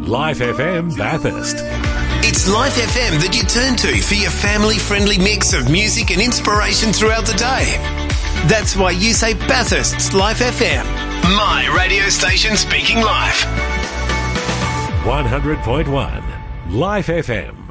Life FM Bathurst. It's Life FM that you turn to for your family-friendly mix of music and inspiration throughout the day. That's why you say Bathurst's Life FM. My radio station speaking life. 100.1 Life FM.